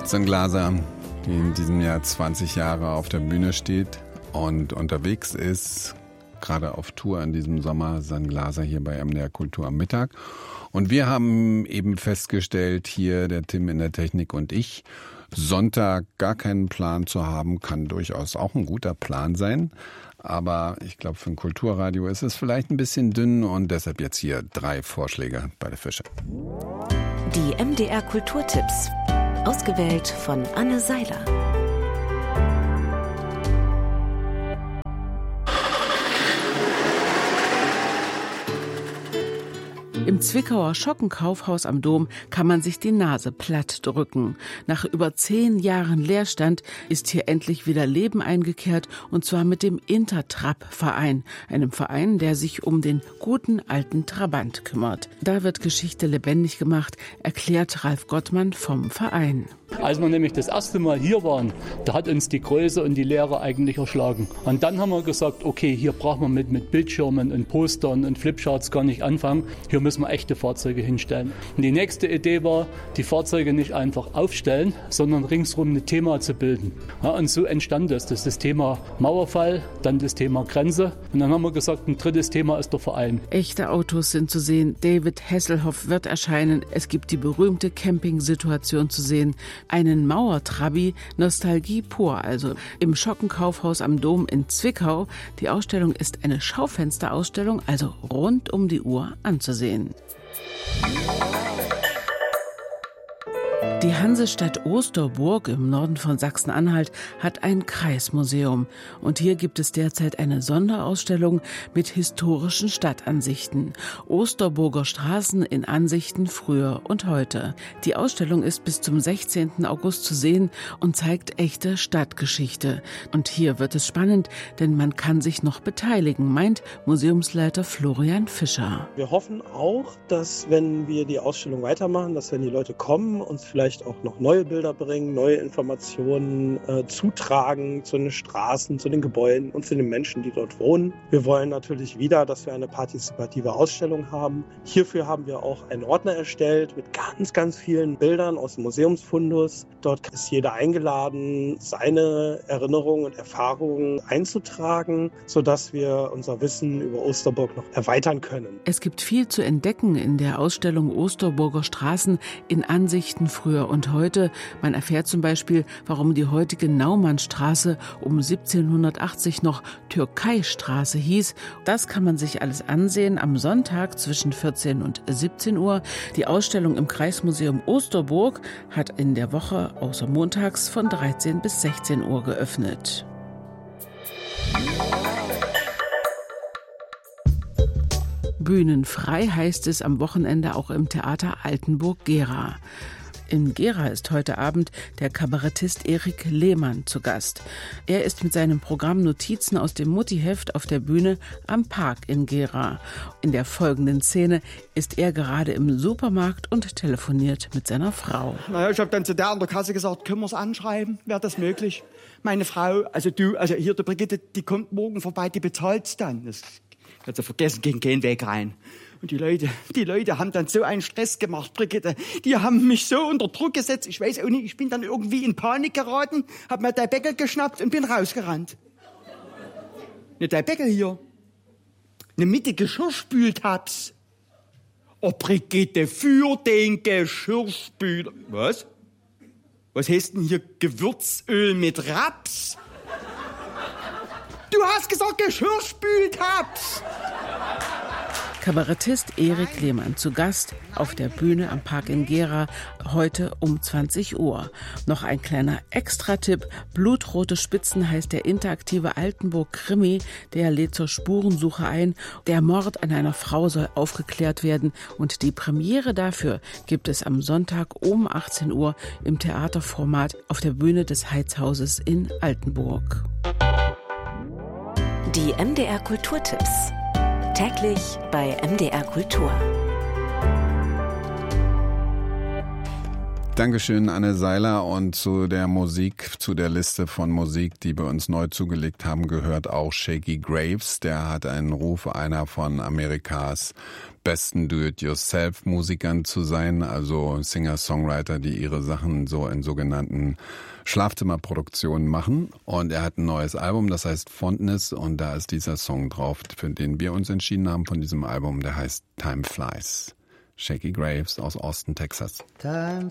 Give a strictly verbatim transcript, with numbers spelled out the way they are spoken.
Sunglaser, die in diesem Jahr zwanzig Jahre auf der Bühne steht und unterwegs ist, gerade auf Tour in diesem Sommer, Sunglaser hier bei M D R Kultur am Mittag. Und wir haben eben festgestellt, hier der Tim in der Technik und ich, Sonntag gar keinen Plan zu haben, kann durchaus auch ein guter Plan sein. Aber ich glaube, für ein Kulturradio ist es vielleicht ein bisschen dünn und deshalb jetzt hier drei Vorschläge bei der Fische. Die M D R Kulturtipps, ausgewählt von Anne Seiler. Im Zwickauer Schockenkaufhaus am Dom kann man sich die Nase platt drücken. Nach über zehn Jahren Leerstand ist hier endlich wieder Leben eingekehrt, und zwar mit dem Intertrab-Verein, einem Verein, der sich um den guten alten Trabant kümmert. Da wird Geschichte lebendig gemacht, erklärt Ralf Gottmann vom Verein. Als wir nämlich das erste Mal hier waren, da hat uns die Größe und die Leere eigentlich erschlagen. Und dann haben wir gesagt, okay, hier brauchen wir mit, mit Bildschirmen und Postern und Flipcharts gar nicht anfangen. Hier müssen wir echte Fahrzeuge hinstellen. Und die nächste Idee war, die Fahrzeuge nicht einfach aufstellen, sondern ringsrum ein Thema zu bilden. Ja, und so entstand das. Das ist das Thema Mauerfall, dann das Thema Grenze. Und dann haben wir gesagt, ein drittes Thema ist der Verein. Echte Autos sind zu sehen. David Hasselhoff wird erscheinen. Es gibt die berühmte Campingsituation zu sehen. Einen Mauertrabi, Nostalgie pur, also im Schockenkaufhaus am Dom in Zwickau. Die Ausstellung ist eine Schaufensterausstellung, also rund um die Uhr anzusehen. Die Hansestadt Osterburg im Norden von Sachsen-Anhalt hat ein Kreismuseum. Und hier gibt es derzeit eine Sonderausstellung mit historischen Stadtansichten. Osterburger Straßen in Ansichten früher und heute. Die Ausstellung ist bis zum sechzehnten August zu sehen und zeigt echte Stadtgeschichte. Und hier wird es spannend, denn man kann sich noch beteiligen, meint Museumsleiter Florian Fischer. Wir hoffen auch, dass, wenn wir die Ausstellung weitermachen, dass wenn die Leute kommen, uns vielleicht auch noch neue Bilder bringen, neue Informationen äh, zutragen zu den Straßen, zu den Gebäuden und zu den Menschen, die dort wohnen. Wir wollen natürlich wieder, dass wir eine partizipative Ausstellung haben. Hierfür haben wir auch einen Ordner erstellt mit ganz, ganz vielen Bildern aus dem Museumsfundus. Dort ist jeder eingeladen, seine Erinnerungen und Erfahrungen einzutragen, sodass wir unser Wissen über Osterburg noch erweitern können. Es gibt viel zu entdecken in der Ausstellung Osterburger Straßen in Ansichten früher und heute. Man erfährt zum Beispiel, warum die heutige Naumannstraße um siebzehnhundertachtzig noch Türkeistraße hieß. Das kann man sich alles ansehen am Sonntag zwischen vierzehn und siebzehn Uhr. Die Ausstellung im Kreismuseum Osterburg hat in der Woche außer montags von dreizehn bis sechzehn Uhr geöffnet. Bühnenfrei heißt es am Wochenende auch im Theater Altenburg-Gera. In Gera ist heute Abend der Kabarettist Erik Lehmann zu Gast. Er ist mit seinem Programm Notizen aus dem Muttiheft auf der Bühne am Park in Gera. In der folgenden Szene ist er gerade im Supermarkt und telefoniert mit seiner Frau. Naja, ich habe dann zu der an der Kasse gesagt, können wir es anschreiben? Wäre das möglich? Meine Frau, also du, also hier die Brigitte, die kommt morgen vorbei, die bezahlt's dann. Das hat sie vergessen, ging keinen Weg rein. Und die Leute, die Leute haben dann so einen Stress gemacht, Brigitte. Die haben mich so unter Druck gesetzt. Ich weiß auch nicht, ich bin dann irgendwie in Panik geraten, hab mir der Beckel geschnappt und bin rausgerannt. Ne, der Beckel hier. Ne, mit der Geschirrspültabs. Oh, Brigitte, für den Geschirrspüler. Was? Was heißt denn hier Gewürzöl mit Raps? Du hast gesagt Geschirrspültabs. Kabarettist Erik Lehmann zu Gast auf der Bühne am Park in Gera heute um zwanzig Uhr. Noch ein kleiner Extra-Tipp. Blutrote Spitzen heißt der interaktive Altenburg-Krimi. Der lädt zur Spurensuche ein. Der Mord an einer Frau soll aufgeklärt werden. Und die Premiere dafür gibt es am Sonntag um achtzehn Uhr im Theaterformat auf der Bühne des Heizhauses in Altenburg. Die M D R Kulturtipps. Täglich bei M D R Kultur. Dankeschön, Anne Seiler. Und zu der Musik, zu der Liste von Musik, die wir uns neu zugelegt haben, gehört auch Shakey Graves. Der hat einen Ruf, einer von Amerikas besten Do-it-yourself-Musikern zu sein, also Singer-Songwriter, die ihre Sachen so in sogenannten Schlafzimmerproduktionen machen. Und er hat ein neues Album, das heißt Fondness, und da ist dieser Song drauf, für den wir uns entschieden haben von diesem Album, der heißt Time Flies. Shakey Graves aus Austin, Texas. Time